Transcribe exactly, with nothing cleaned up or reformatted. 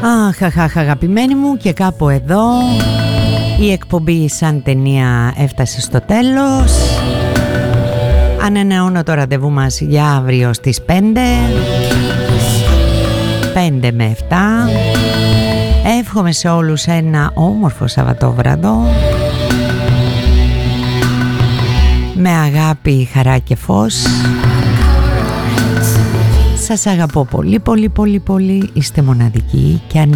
Αχ, αχ, αχ, αγαπημένοι μου, και κάπου εδώ η εκπομπή σαν ταινία έφτασε στο τέλος. Ανανεώνω το ραντεβού μας για αύριο στις πέντε, πέντε με επτά. Εύχομαι σε όλους ένα όμορφο Σαββατόβραδο, με αγάπη, χαρά και φως. Σας αγαπώ πολύ πολύ πολύ πολύ. Είστε μοναδικοί και